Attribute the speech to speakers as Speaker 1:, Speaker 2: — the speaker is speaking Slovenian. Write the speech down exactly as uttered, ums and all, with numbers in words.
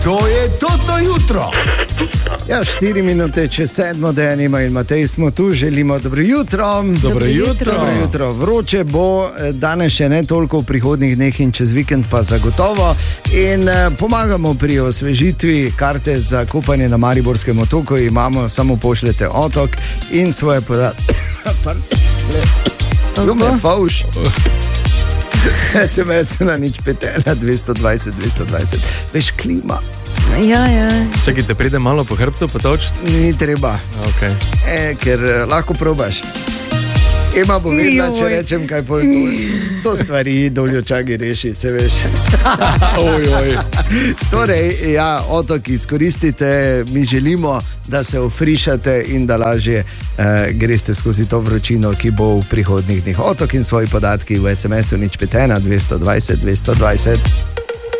Speaker 1: To je Toto jutro.
Speaker 2: Ja, štiri minute čez sedmo, Denima in Matej smo tu, želimo dobro jutro.
Speaker 3: Dobro jutro.
Speaker 2: Dobro jutro. Vroče bo danes še ne toliko, v prihodnih dneh in čez vikend pa zagotovo. In pomagamo pri osvežitvi. Karte za kopanje na Mariborskem otoku imamo, samo pošljete otok in svoje podatke. Ljume, fauš. es em es na nič pet ena dvesto dvajset dvesto dvajset. Veš, klima.
Speaker 4: Ja, ja.
Speaker 3: Čakajte, pride malo po hrbtu potočiti?
Speaker 2: Ni treba.
Speaker 3: Okay.
Speaker 2: E, ker lahko probaš. Ema bo vedela, če rečem kaj pol dol. To stvari doljočagi reši, se veš.
Speaker 3: oj, oj.
Speaker 2: Torej, ja, otok izkoristite, mi želimo, da se ofrišate in da lažje eh, greste skozi to vročino, ki bo v prihodnjih dneh. Otok in svoji podatki v es em esu nič pet ena dvesto dvajset dvesto dvajset.